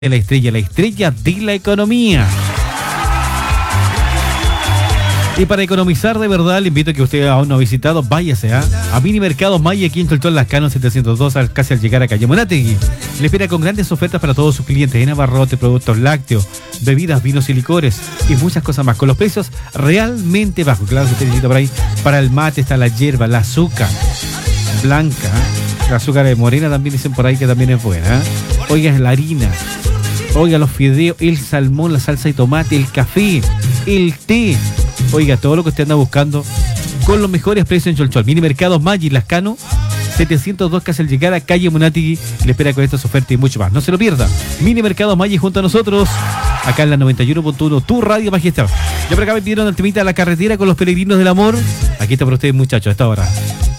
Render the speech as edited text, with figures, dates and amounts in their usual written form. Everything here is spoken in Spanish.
la estrella de la economía. Y para economizar de verdad, le invito a que usted aún no ha visitado, váyase a Mini Mercados Maya, aquí en Choltón Las Canos 702, casi al llegar a Calle Monategui. Le espera con grandes ofertas para todos sus clientes en abarrotes, productos lácteos, bebidas, vinos y licores y muchas cosas más, con los precios realmente bajos. Claro, si usted necesita por ahí, para el mate está la hierba, la azúcar blanca, la azúcar de morena también dicen por ahí que también es buena. Oiga, la harina, oiga, los fideos, el salmón, la salsa de tomate, el café, el té. Oiga, todo lo que usted anda buscando con los mejores precios en Cholchol. Mini Mercados Maggi, Lascano 702, casi al llegar a Calle Monategui. Le espera con estas ofertas y mucho más. No se lo pierda. Mini Mercados Maggi junto a nosotros, acá en la 91.1, tu radio magistral. Ya por acá me pidieron el temita de la carretera con los peregrinos del amor. Aquí está para ustedes, muchachos, a esta hora.